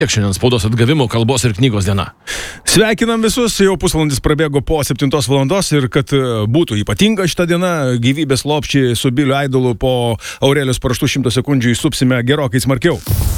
Tiek šiandien spaudos atgavimo, kalbos ir knygos diena. Sveikinam visus, jau pusvalandis prabėgo po 7 valandos ir kad būtų ypatinga šitą dieną, gyvybės lopščiai su Biliu Aidulu po Aurelijos paraštų 100 sekundžių įsupsime gerokai smarkiau.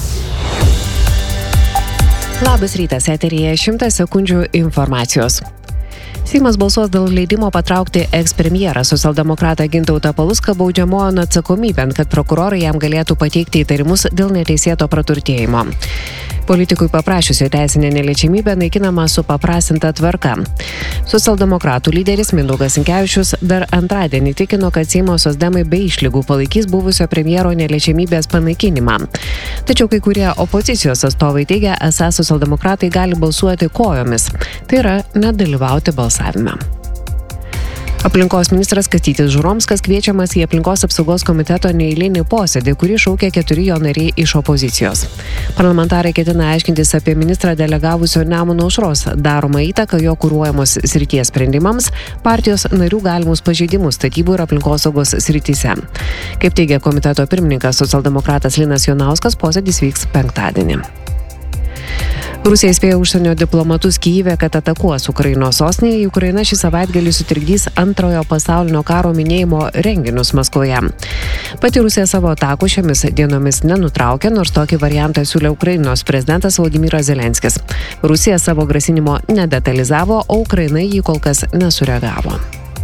Labas rytas, eteryje 100 sekundžių informacijos. Seimas balsuos dėl leidimo patraukti ekspremjerą socialdemokratą Gintautą Palucką baudžiamojon atsakomybėn, kad prokurorai jam galėtų pateikti įtarimus dėl neteisėto praturtėjimo. Politikui paprašiusio teisinę neliečiamybę naikinama supaprastinta tvarka. Socialdemokratų lyderis Mindaugas Sinkevičius dar antradienį tikino, kad Seimo socdemai be išlygų palaikys buvusio premjero neliečiamybės panaikinimą. Tačiau kai kurie opozicijos atstovai teigia, esą socialdemokratai gali balsuoti kojomis, tai yra nedalyvauti balsavime. Aplinkos ministras Kastytis Žuromskas kviečiamas į aplinkos apsaugos komiteto neeilinį posėdį, kurį šaukia 4 jo nariai iš opozicijos. Parlamentarai ketina aiškintis apie ministrą delegavusio Nemuno aušros daromą įtaką jo kuruojamos srities sprendimams, partijos narių galimus pažeidimus statybų ir aplinkosaugos srityse. Kaip teigia komiteto pirmininkas socialdemokratas Linas Jonauskas, posėdis vyks penktadienį. Rusija įspėjo užsienio diplomatus Kyjive, kad atakuos Ukrainos sostinėje. Ukraina šį savaitgalį sutrikdys antrojo pasaulinio karo minėjimo renginius Maskvoje. Pati Rusija savo atakų šiomis dienomis nenutraukė, nors tokį variantą siūlė Ukrainos prezidentas Volodymyras Zelenskis. Rusija savo grasinimo nedetalizavo, o Ukraina jį kol kas nesureagavo.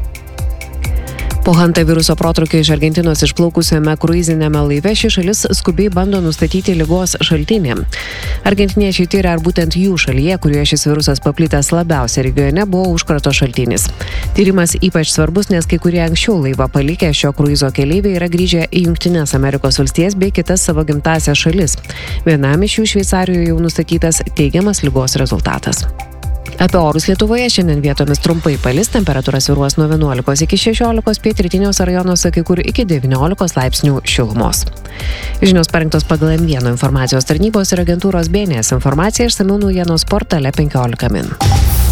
Po hantaviruso protrūkio iš Argentinos išplaukusiame kruizinėme laive ši šalis skubiai bando nustatyti ligos šaltinį. Argentiniečiai tyria, ar būtent jų šalyje, kurioje šis virusas paplitęs labiausiai regione, buvo užkrato šaltinis. Tyrimas ypač svarbus, nes kai kurie anksčiau laivą palikę šio kruizo keleiviai yra grįžę į Jungtines Amerikos valstijas bei kitas savo gimtąsias šalis. Vienam iš jų Šveicarijoje jau nustatytas teigiamas ligos rezultatas. Apie orus Lietuvoje šiandien vietomis trumpai palis, temperatūra svyruos nuo 11 iki 16, pietrytiniuose rajonuose kai kur iki 19 laipsnių šilumos. Žinios parengtos pagal M1 informacijos tarnybos ir agentūros BNS informaciją, išsamiau naujienos portale 15 min.